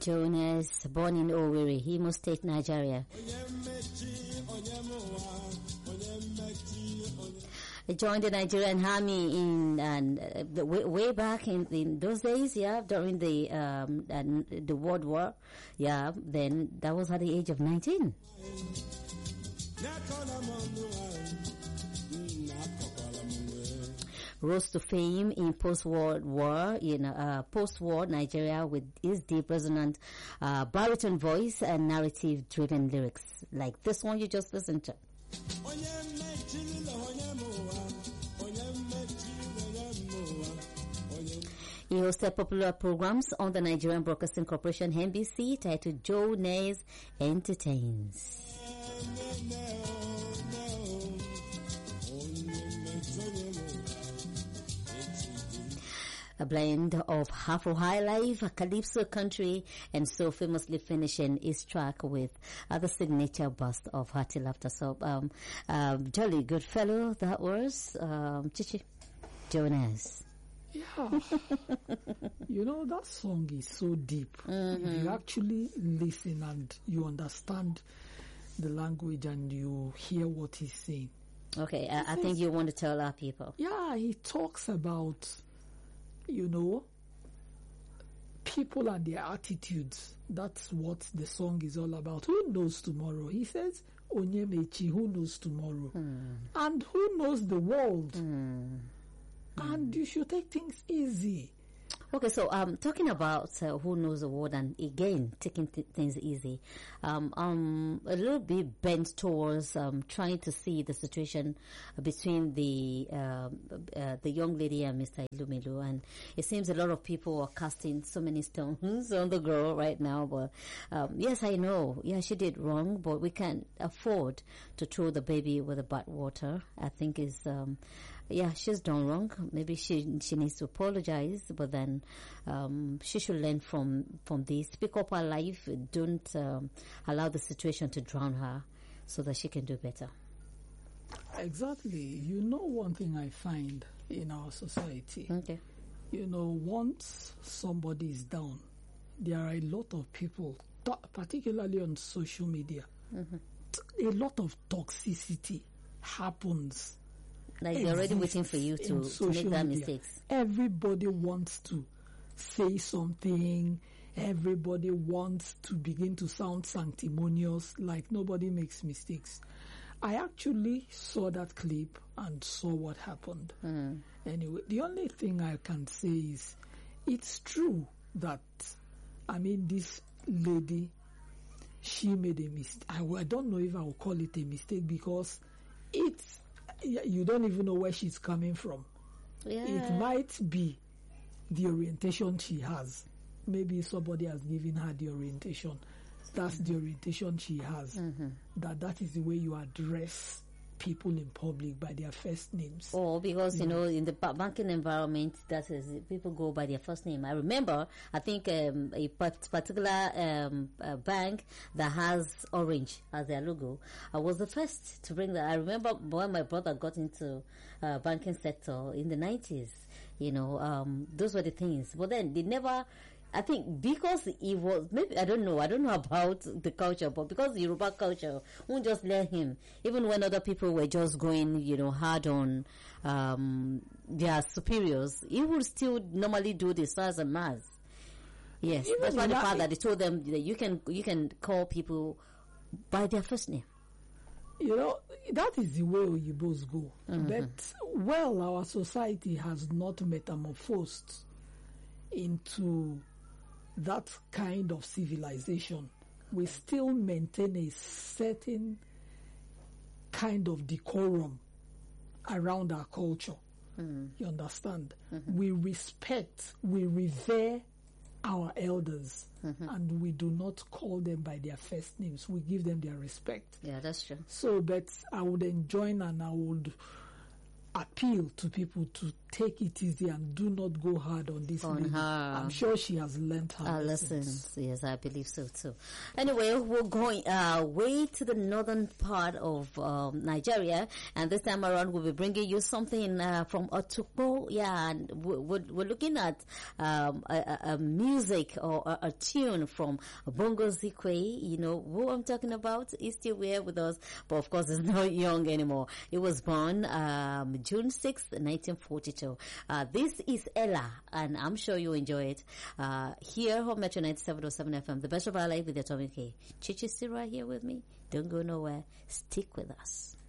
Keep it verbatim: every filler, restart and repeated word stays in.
Jonas, born in Owerri, Imo State, Nigeria. He joined the Nigerian army in and uh, the, way, way back in, in those days, yeah, during the um, uh, the World War, yeah. Then that was at the age of nineteen. Rose to fame in post-war war, in uh, post-war Nigeria with his deep, resonant uh, baritone voice and narrative-driven lyrics, like this one you just listened to. He hosted popular programs on the Nigerian Broadcasting Corporation N B C titled Joe Nays Entertains. A blend of Afro high life, calypso country, and so famously finishing his track with uh, the signature burst of hearty laughter. So, um, um, jolly good fellow that was, um, Chichi Jonas. Yeah. You know, that song is so deep. Mm-hmm. If you actually listen and you understand the language and you hear what he's saying. Okay, I, I think you want to tell our people. Yeah, he talks about, you know, people and their attitudes. That's what the song is all about. Who knows tomorrow? He says, Onyemechi, who knows tomorrow? Mm. And who knows the world? Mm. And mm. you should take things easy. Okay, so um, talking about uh, who knows the world, and again taking th- things easy, um, um, a little bit bent towards um, trying to see the situation between the um, uh, the young lady and Mister Ilumelu, and it seems a lot of people are casting so many stones on the girl right now. But um, yes, I know, yeah, she did wrong, but we can't afford to throw the baby with the bathwater. I think is. Um, Yeah, she's done wrong. Maybe she she needs to apologize, but then um, she should learn from from this. Pick up her life. Don't um, allow the situation to drown her, so that she can do better. Exactly. You know, one thing I find in our society. Okay. You know, once somebody is down, there are a lot of people, particularly on social media. Mm-hmm. A lot of toxicity happens. Like they're already waiting for you to, to make that mistakes. Everybody wants to say something. Everybody wants to begin to sound sanctimonious, like nobody makes mistakes. I actually saw that clip and saw what happened. Mm. Anyway, the only thing I can say is it's true that, I mean, this lady, she made a mistake. I, I don't know if I will call it a mistake because it's, you don't even know where she's coming from. Yeah. It might be the orientation she has. Maybe somebody has given her the orientation. That's mm-hmm. the orientation she has. Mm-hmm. That that is the way you address people in public, by their first names. Oh, because, you know, in the banking environment, that is, people go by their first name. I remember, I think um, a particular um, uh, bank that has orange as their logo, I was the first to bring that. I remember when my brother got into uh, banking sector in the nineties, you know, um, those were the things. But then they never... I think because it was, maybe, I don't know, I don't know about the culture, but because the Yoruba culture won't just let him, even when other people were just going, you know, hard on um, their superiors, he would still normally do this as a mass. Yes, even that's why the fact that they told them that you can, you can call people by their first name. You know, that is the way Oyibos go. Mm-hmm. But, well, our society has not metamorphosed into that kind of civilization. We still maintain a certain kind of decorum around our culture. Mm. You understand? Mm-hmm. We respect, we revere our elders, mm-hmm. and we do not call them by their first names. We give them their respect. Yeah, that's true. So, but I would enjoin and I would appeal to people to take it easy and do not go hard on this On lady. her. I'm sure she has learned her Our lessons. lessons. Yes, I believe so too. Anyway, we're going uh, way to the northern part of um, Nigeria, and this time around we'll be bringing you something uh, from Otukpo. Yeah, and we're, we're looking at um, a, a, a music or a, a tune from Bongo Zikwe. You know who I'm talking about? He's still here with us, but of course he's not young anymore. He was born um, June sixth, nineteen forty-two. Uh, this is Ella, and I'm sure you enjoy it. Uh, here on Metro ninety-seven point seven F M, the best of our life with Atomic K. Chichi still right here with me. Don't go nowhere. Stick with us.